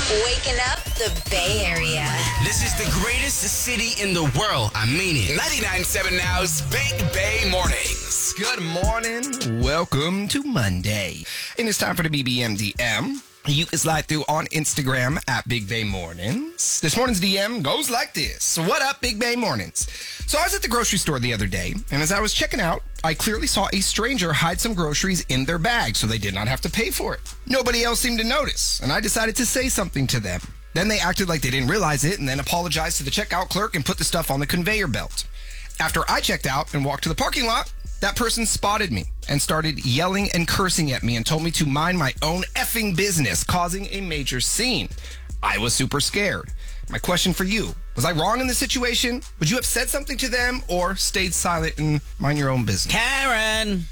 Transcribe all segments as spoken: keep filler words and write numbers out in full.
Waking up the Bay Area. This is the greatest city in the world. I mean it. ninety-nine point seven Now's Big Bay Mornings. Good morning. Welcome to Monday. And it's time for the B B M D M. You can slide through on Instagram at Big Bay Mornings. This morning's D M goes like this. What up, Big Bay Mornings? So I was at the grocery store the other day, and as I was checking out, I clearly saw a stranger hide some groceries in their bag so they did not have to pay for it. Nobody else seemed to notice, and I decided to say something to them. Then they acted like they didn't realize it and then apologized to the checkout clerk and put the stuff on the conveyor belt. After I checked out and walked to the parking lot, that person spotted me and started yelling and cursing at me and told me to mind my own effing business, causing a major scene. I was super scared. My question for you, was I wrong in this situation? Would you have said something to them or stayed silent and mind your own business? Karen!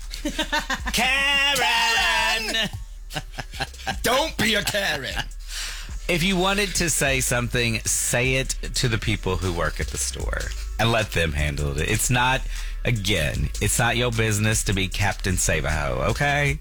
Karen! Don't be a Karen. If you wanted to say something, say it to the people who work at the store and let them handle it. It's not, again, it's not your business to be Captain Save-A-Ho, okay?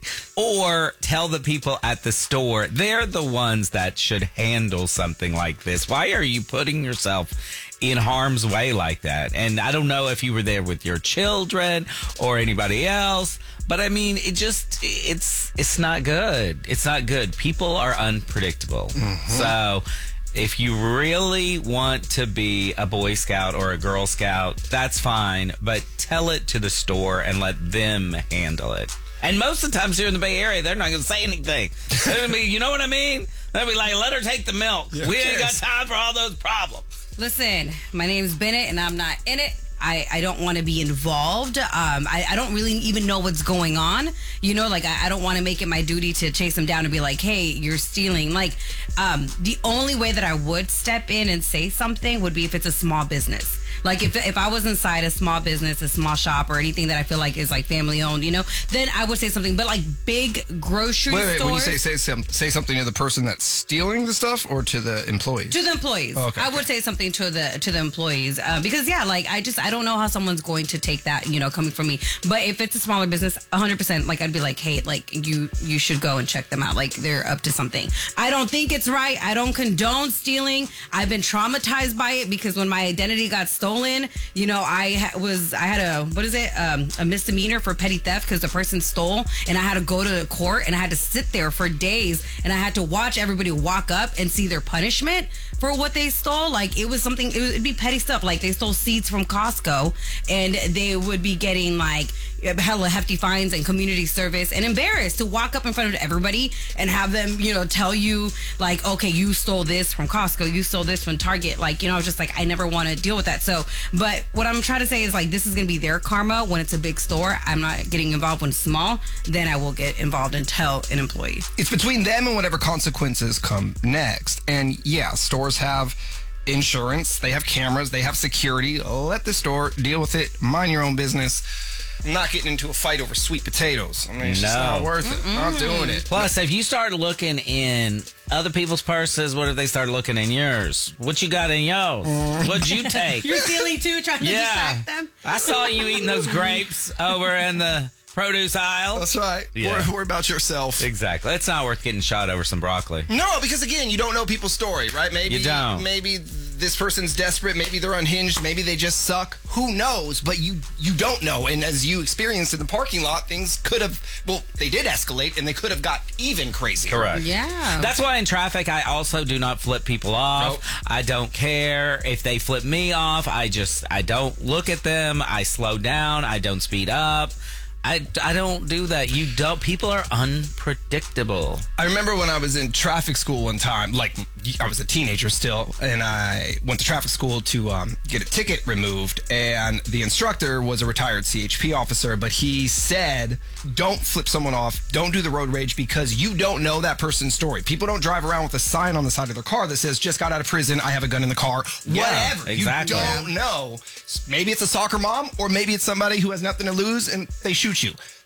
Or tell the people at the store, they're the ones that should handle something like this. Why are you putting yourself in harm's way like that? And I don't know if you were there with your children or anybody else, but I mean, it just, it's it's not good. It's not good. People are unpredictable. Mm-hmm. So if you really want to be a Boy Scout or a Girl Scout, that's fine, but tell it to the store and let them handle it. And most of the times here in the Bay Area, they're not going to say anything. They're gonna be, you know what I mean? They'll be like, let her take the milk. Yeah, we ain't got time for all those problems. Listen, my name's Bennett, and I'm not in it. I, I don't want to be involved. Um, I, I don't really even know what's going on. You know, like, I, I don't want to make it my duty to chase them down and be like, hey, you're stealing. Like, um, the only way that I would step in and say something would be if it's a small business. Like, if if I was inside a small business, a small shop, or anything that I feel like is, like, family-owned, you know, then I would say something. But, like, big grocery wait, wait, stores... When you say, say, some, say something to the person that's stealing the stuff or to the employees? To the employees. Oh, okay. I would say something to the to the employees. Uh, because, yeah, like, I just, I don't know how someone's going to take that, you know, coming from me. But if it's a smaller business, one hundred percent, like, I'd be like, hey, like, you, you should go and check them out. Like, they're up to something. I don't think it's right. I don't condone stealing. I've been traumatized by it because when my identity got stolen, you know, I ha- was, I had a, what is it, um, a misdemeanor for petty theft because the person stole, and I had to go to court, and I had to sit there for days, and I had to watch everybody walk up and see their punishment for what they stole. Like, it was something, it would it'd be petty stuff. Like, they stole seeds from Costco, and they would be getting, like, hella hefty fines and community service, and embarrassed to walk up in front of everybody and have them, you know, tell you, like, okay, you stole this from Costco, you stole this from Target. Like, you know, just like, I never want to deal with that. So, but what I'm trying to say is, like, this is going to be their karma when it's a big store. I'm not getting involved when it's small. Then I will get involved and tell an employee. It's between them and whatever consequences come next. And yeah, stores have insurance, they have cameras, they have security. Let the store deal with it. Mind your own business. I'm not getting into a fight over sweet potatoes. I mean, it's no. just not worth it. Mm-mm. Not doing it. Plus, if you start looking in other people's purses, what if they start looking in yours? What you got in yours? Mm. What'd you take? You're stealing too, trying to yeah. distract them? I saw you eating those grapes over in the produce aisle. That's right. Yeah. Worry, worry about yourself. Exactly. It's not worth getting shot over some broccoli. No, because again, you don't know people's story, right? Maybe you don't. Maybe this person's desperate. Maybe they're unhinged. Maybe they just suck. Who knows? But you you don't know. And as you experienced in the parking lot, things could have, well, they did escalate, and they could have got even crazier. Correct. Yeah. That's why in traffic, I also do not flip people off. Nope. I don't care if they flip me off. I just, I don't look at them. I slow down. I don't speed up. I, I don't do that. You don't. People are unpredictable. I remember when I was in traffic school one time, like I was a teenager still, and I went to traffic school to um, get a ticket removed, and the instructor was a retired C H P officer, but he said, don't flip someone off, don't do the road rage, because you don't know that person's story. People don't drive around with a sign on the side of their car that says, just got out of prison, I have a gun in the car, Yeah, whatever. exactly. You don't know. Maybe it's a soccer mom, or maybe it's somebody who has nothing to lose, and they shoot you.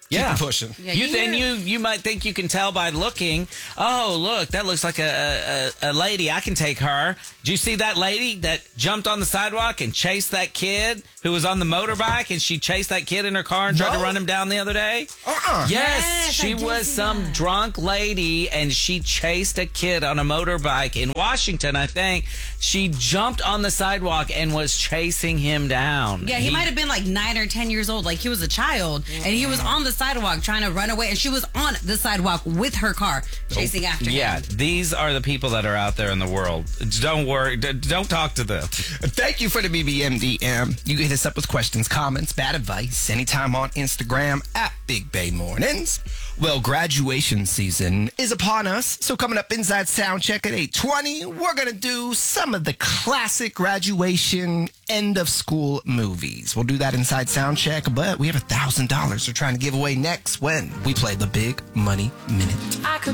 Yeah, it pushing. Yeah, you you then hear- you you might think you can tell by looking. Oh, look, that looks like a, a a lady. I can take her. Did you see that lady that jumped on the sidewalk and chased that kid who was on the motorbike, and she chased that kid in her car and tried No. to run him down the other day? Uh-uh. Yes, Yes, I she did was see some that. drunk lady, and she chased a kid on a motorbike in Washington, I think. She jumped on the sidewalk and was chasing him down. Yeah, he, might have been like nine or ten years old, like he was a child, and he was on the sidewalk trying to run away, and she was on the sidewalk with her car chasing after Yeah, him. these are the people that are out there in the world. Don't worry. D- don't talk to them. Thank you for the B B M D M. You can hit us up with questions, comments, bad advice anytime on Instagram at Big Bay Mornings. Well, graduation season is upon us, so coming up inside Soundcheck at eight twenty, we're going to do some of the classic graduation end of school movies. We'll do that inside Soundcheck, but we have one thousand dollars we're trying to give away next when we play the Big Money Minute. I could